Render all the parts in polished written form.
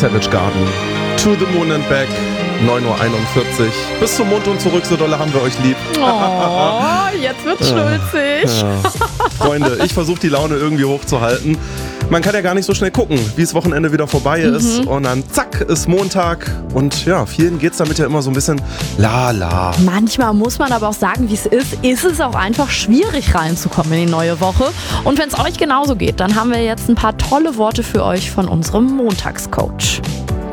Savage Garden. To the Moon and Back, 9.41 Uhr. Bis zum Mond und zurück, so dolle haben wir euch lieb. Oh, jetzt wird's schnulzig. Ja. Freunde, ich versuche die Laune irgendwie hochzuhalten. Man kann ja gar nicht so schnell gucken, wie das Wochenende wieder vorbei ist. Und dann zack, ist Montag. Und ja, vielen geht's damit ja immer so ein bisschen la. Manchmal muss man aber auch sagen, wie es ist es auch einfach schwierig reinzukommen in die neue Woche. Und wenn es euch genauso geht, dann haben wir jetzt ein paar tolle Worte für euch von unserem Montagscoach.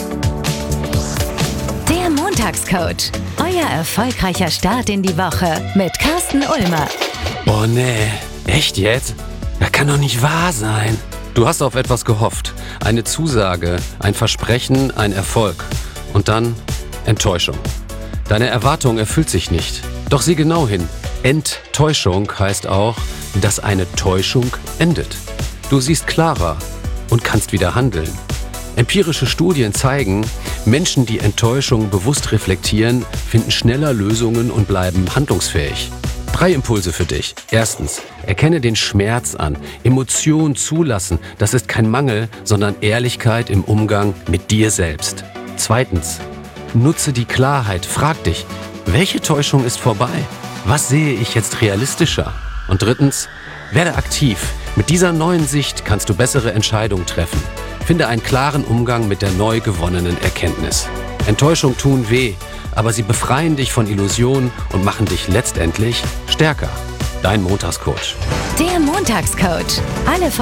Der Montagscoach. Euer erfolgreicher Start in die Woche mit Carsten Ulmer. Oh nee, echt jetzt? Das kann doch nicht wahr sein. Du hast auf etwas gehofft. Eine Zusage, ein Versprechen, ein Erfolg. Und dann Enttäuschung. Deine Erwartung erfüllt sich nicht. Doch sieh genau hin. Enttäuschung heißt auch, dass eine Täuschung endet. Du siehst klarer und kannst wieder handeln. Empirische Studien zeigen, Menschen, die Enttäuschung bewusst reflektieren, finden schneller Lösungen und bleiben handlungsfähig. 3 Impulse für dich. Erstens, erkenne den Schmerz an. Emotionen zulassen, das ist kein Mangel, sondern Ehrlichkeit im Umgang mit dir selbst. Zweitens, nutze die Klarheit. Frag dich, welche Täuschung ist vorbei? Was sehe ich jetzt realistischer? Und drittens, werde aktiv. Mit dieser neuen Sicht kannst du bessere Entscheidungen treffen. Finde einen klaren Umgang mit der neu gewonnenen Erkenntnis. Enttäuschung tun weh, aber sie befreien dich von Illusionen und machen dich letztendlich stärker. Dein Montagscoach. Der Montagscoach. Alle